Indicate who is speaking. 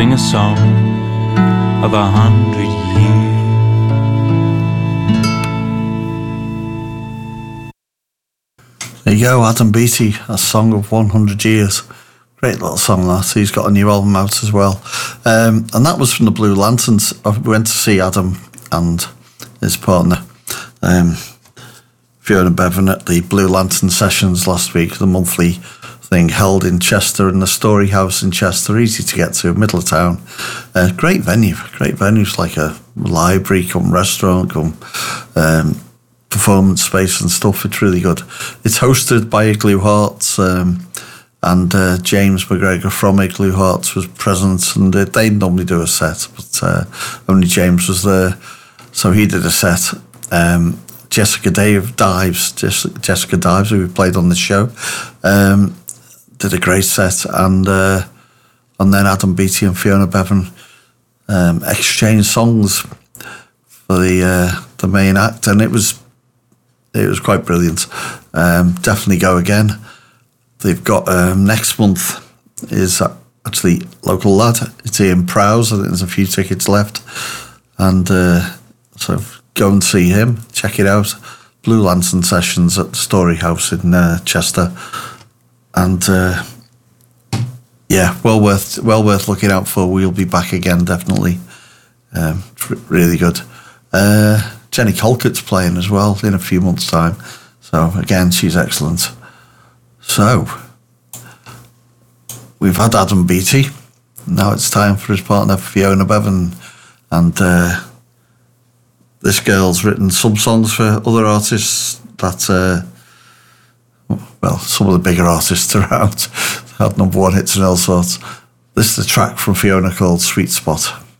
Speaker 1: sing a song of 100 years.
Speaker 2: There you go, Adam Beattie, A Song of 100 Years. Great little song that. He's got a new album out as well. And that was from the Blue Lanterns. We went to see Adam and his partner, Fiona Bevan, at the Blue Lantern Sessions last week, the monthly thing held in Chester, in the Story House in Chester, easy to get to, middle of town. Great venue. It's like a library, come restaurant, come performance space and stuff. It's really good. It's hosted by Igloo Hearts, and James McGregor from Igloo Hearts was present, and they normally do a set, but only James was there, so he did a set. Jessica Dives, who we played on the show, did a great set, and then Adam Beattie and Fiona Bevan exchanged songs for the main act, and it was quite brilliant. Definitely go again. They've got next month is actually local lad. It's Ian Prowse. I think there's a few tickets left, and so go and see him. Check it out. Blue Lantern Sessions at the Story House in Chester, and yeah, well worth looking out for. We'll be back again, definitely. Really good. Jenny Colcott's playing as well in a few months' time, so again, she's excellent. So, we've had Adam Beattie. Now it's time for his partner, Fiona Bevan. And this girl's written some songs for other artists that, well, some of the bigger artists around. Had number one hits and all sorts. This is a track from Fiona called Sweet Spot.